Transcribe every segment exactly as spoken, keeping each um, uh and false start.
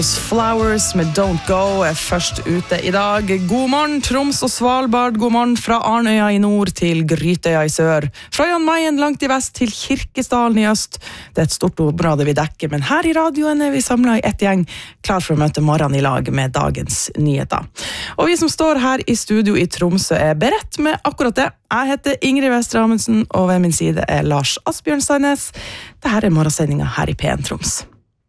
Flowers med Don't Go er først ute i dag. God morgen, Troms og Svalbard. God morgen fra Arnøya i nord til Grytøya i sør. Fra Jan Mayen langt i vest til Kirkesdalen i øst. Det er et stort område vi dekker, men her i radioen er vi samlet i ett gjeng, klar for å møte morgenen i lag med dagens nyheter. Og vi som står her i studio i Tromsø er beredt med akkurat det. Jeg heter Ingrid Vestre Amundsen, og ved min side er Lars Asbjørn Sandnes. Dette er morgensendingen her i P en Troms.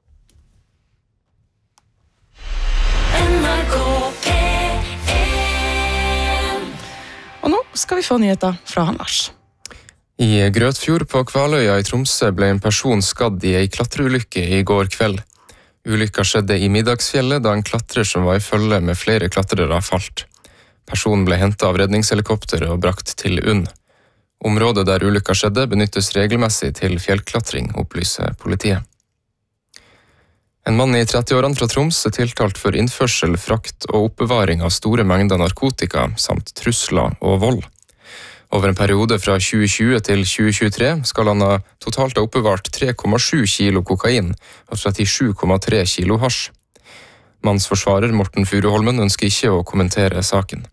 Og nå skal vi få nyheter fra han Lars. I Grøtfjord på Kvaløya i Tromsø ble en person skadd i en klatreulykke i går kveld. Ulykka skjedde i Middagsfjellet da en klatrer som var i følge med flere klatrere falt. Personen ble hentet av redningshelikopter og brakt til U N. Området der ulykka skjedde benyttes regelmessig til fjellklatring, opplyser politiet. En mann i trettiårene fra Troms er tiltalt for innførsel, frakt og oppbevaring av store mengder narkotika, samt trusler og vold. Over en periode fra tjue tjue til tjue tjuetre skal han ha totalt ha oppbevart tre komma sju kilo kokain og trettisju komma tre kilo hasj. Mannsforsvarer Morten Furuholmen ønsker ikke å kommentere saken.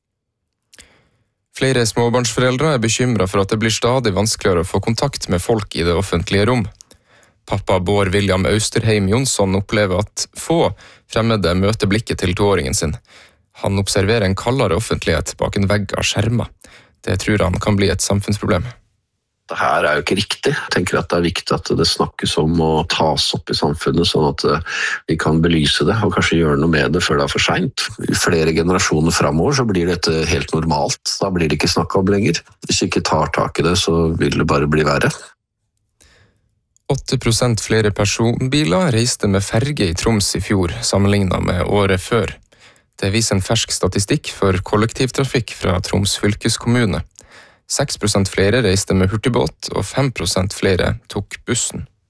Flere småbarnsforeldre er bekymret for at det blir stadig vanskeligere å få kontakt med folk i det offentlige rom. Pappa Bård William Austerheim Jonsson opplever at få fremmede møter blikket til toåringen sin. Han observerer en kaldere offentlighet bak en vegg av skjermer. Det tror han kan bli et samfunnsproblem. Det her er jo ikke riktig. Jeg tenker at det er viktig at det snakkes om og tas opp i samfunnet, sånn at vi kan belyse det og kanskje gjøre noe med det før det er for sent. I flere generasjoner fremover så blir dette helt normalt. Da blir det ikke snakket om lenger. Hvis vi ikke tar tak i det, så vil det bare bli verre. åtte prosent flere personbiler reiste med ferge i Troms i fjor, sammenlignet med året før. Det viser en fersk statistikk for kollektivtrafikk fra Troms fylkeskommune. seks prosent flere reiste med hurtigbåt, og fem prosent flere tok bussen.